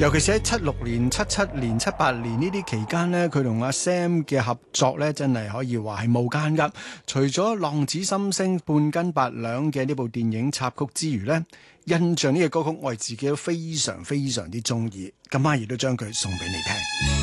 尤其是喺76年、77年、78年呢啲期間呢，佢同阿 Sam 嘅合作呢，真係可以話係無間噶。除咗《浪子心聲》半斤八兩嘅呢部電影插曲之餘呢，印象呢個歌曲我係自己都非常非常之中意，今晚亦都將佢送俾你聽。